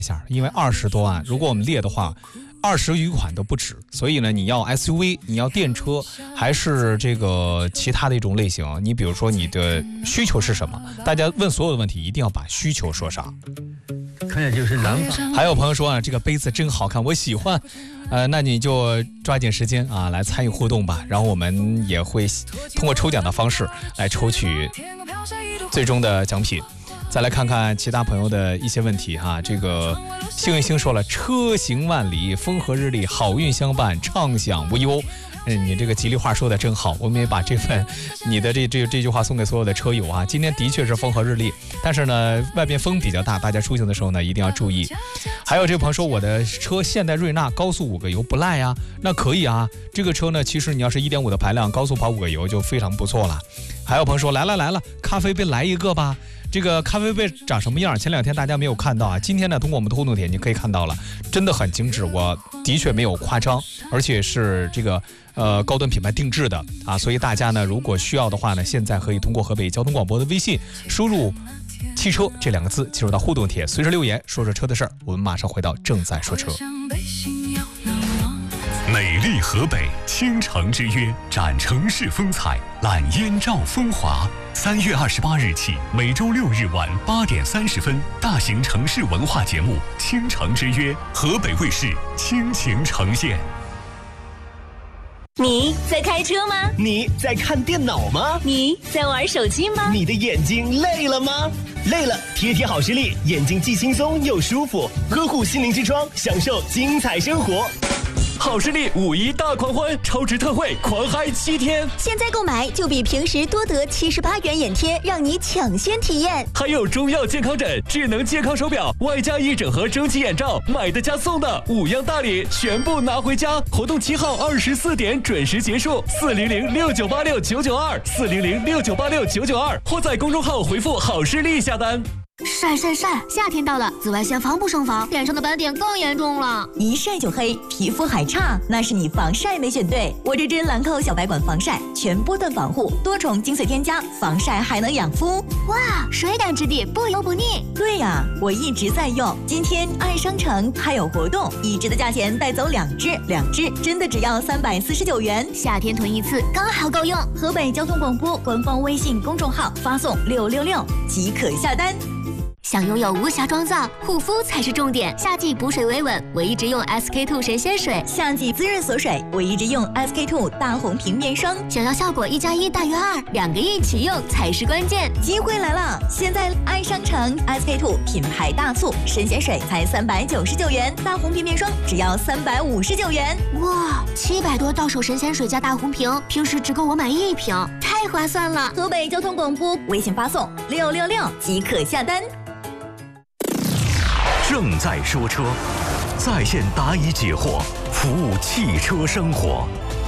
一下，因为20多万，如果我们列的话，20余款都不止。所以呢，你要 SUV， 你要电车，还是这个其他的一种类型？你比如说你的需求是什么？大家问所有的问题，一定要把需求说上。 看起来就是蓝发。 还有朋友说啊，这个杯子真好看，我喜欢。那你就抓紧时间啊，来参与互动吧。然后我们也会通过抽奖的方式来抽取最终的奖品。再来看看其他朋友的一些问题哈。这个幸运星说了，车行万里，风和日丽，好运相伴，畅享无忧。你这个吉利话说的真好，我们也把这份你的这句话送给所有的车友啊。今天的确是风和日丽，但是呢，外边风比较大，大家出行的时候呢一定要注意。还有这位朋友说，我的车现代瑞纳高速5个油不赖呀，那可以啊。这个车呢，其实你要是1.5的排量，高速跑5个油就非常不错了。还有朋友说，来了，咖啡杯来一个吧。这个咖啡杯长什么样？前2天大家没有看到啊，今天呢，通过我们的互动帖你可以看到了，真的很精致，我的确没有夸张，而且是这个高端品牌定制的啊，所以大家呢，如果需要的话呢，现在可以通过河北交通广播的微信输入汽车这2个字，进入到互动帖，随时留言说说车的事儿。我们马上回到正在说车。 美丽河北，倾城之约，展城市风采，揽燕赵风华。3月28日起，每周6日晚8点30分，大型城市文化节目《倾城之约》，河北卫视倾情呈现。 你在开车吗？ 你在看电脑吗？ 你在玩手机吗？ 你的眼睛累了吗？累了，贴好视力，眼睛既轻松又舒服，呵护心灵之窗，享受精彩生活。 好视力5·1大狂欢，超值特惠，狂嗨7天！ 现在购买就比平时多得78元眼贴，让你抢先体验。 还有中药健康枕、智能健康手表，外加1整盒蒸汽眼罩，买的加送的5样大礼，全部拿回家！活动7号24点准时结束，400698699240069869922，或在公众号回复好视力下单。 晒，夏天到了，紫外线防不胜防，脸上的斑点更严重了。 一晒就黑，皮肤还差，那是你防晒没选对。我这支兰蔻小白管防晒，全波段防护，多重精粹添加，防晒还能养肤。 哇，水感质地，不油不腻。 对呀，我一直在用。今天爱商城还有活动，1支的价钱带走2支，2支真的只要349元。 夏天囤1次刚好够用。 河北交通广播官方微信公众号发送666即可下单。 想拥有无瑕妆造，护肤才是重点。夏季补水维稳，我一直用 SK2 神仙水； 夏季滋润锁水，我一直用 SK2 大红瓶面霜。 想要效果1+1大于2，2个一起用才是关键。 机会来了！现在爱商城 SK2 品牌大促，神仙水才399元，大红瓶面霜只要359元。 哇，700多到手神仙水加大红瓶，平时只够我买1瓶，太划算了！ 河北交通广播微信发送666即可下单。 正在说车，在线答疑解惑，服务汽车生活。